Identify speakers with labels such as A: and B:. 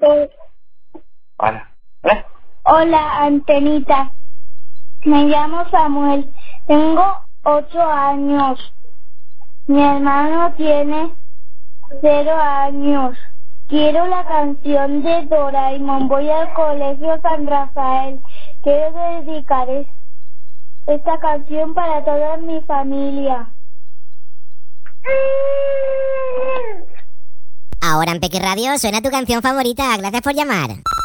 A: Hola.
B: Hola, Antenita. Me llamo Samuel. Tengo 8 años. Mi hermano tiene 0 años. Quiero la canción de Doraemon. Voy al colegio San Rafael. Quiero dedicar esta canción para toda mi familia.
C: Ahora en Peque Radio suena tu canción favorita. Gracias por llamar.